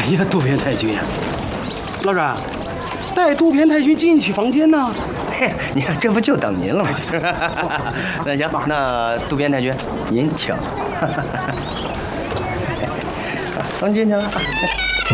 哎呀，渡边太君呀，老张，带渡边太君进去房间呢。 嘿，你看这不就等您了吗？那行，那渡边太君，您请。都进去了。